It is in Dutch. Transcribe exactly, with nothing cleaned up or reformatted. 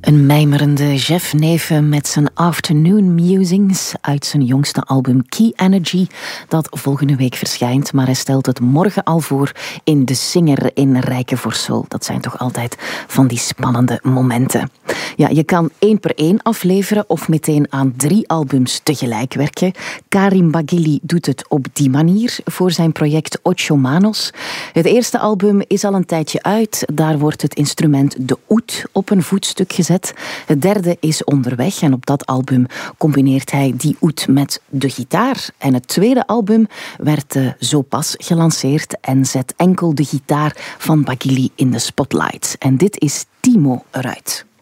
Een mijmerende Jeff Neven met zijn Afternoon Musings uit zijn jongste album Key Energy, dat volgende week verschijnt. Maar hij stelt het morgen al voor in De Singer in Rijkenvoorssel. Dat zijn toch altijd van die spannende momenten. Ja, je kan één per één afleveren of meteen aan drie albums tegelijk werken. Karim Baghili doet het op die manier voor zijn project Ocho Manos. Het eerste album is al een tijdje uit. Daar wordt het instrument de oud op een voetstuk gezet. Het derde is onderweg en op dat album combineert hij die oud met de gitaar. En het tweede album werd uh, zo pas gelanceerd en zet enkel de gitaar van Baghili in de spotlight. En dit is Timo eruit.